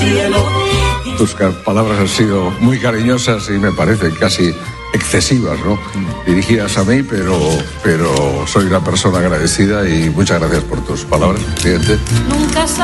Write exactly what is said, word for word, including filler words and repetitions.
cielo. Tus palabras han sido muy cariñosas y me parecen casi excesivas, ¿no? Dirigidas a mí, pero, pero soy una persona agradecida y muchas gracias por tus palabras, presidente. Nunca